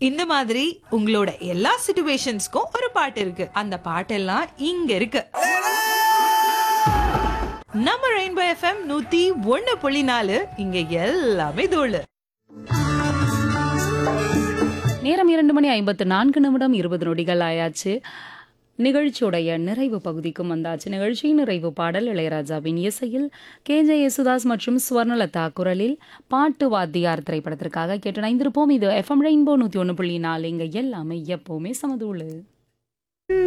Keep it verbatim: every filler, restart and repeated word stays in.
இந்த மாதிரி உங்களோட எல்லா சிச்சுவேஷன்ஸ்க்கும் ஒரு பாட்டு இருக்கு. அந்த பாட்டெல்லாம் இங்க இருக்கு. நம்ம ரெயின்போ எஃப்எம் நூத்தி ஒண்ணு புள்ளி நாலு, இங்க எல்லாமே தோழு. நேரம் இரண்டு மணி ஐம்பத்து நான்கு நிமிடம் இருபது நொடிகள் ஆயாச்சு. நிகழ்ச்சியுடைய நிறைவு பகுதிக்கும் வந்தாச்சு. நிகழ்ச்சியின் நிறைவு பாடல் இளையராஜாவின் இசையில் கே ஜே யேசுதாஸ் மற்றும் ஸ்வர்ணலதா குரலில் பாட்டு வாத்தியார் திரைப்படத்திற்காக கேட்டு இணைந்திருப்போம். இது எஃப்எம் ரெயின்போ நூத்தி ஒன்று புள்ளி நாலு, இங்க எல்லாமே எப்பவுமே சமதூளு.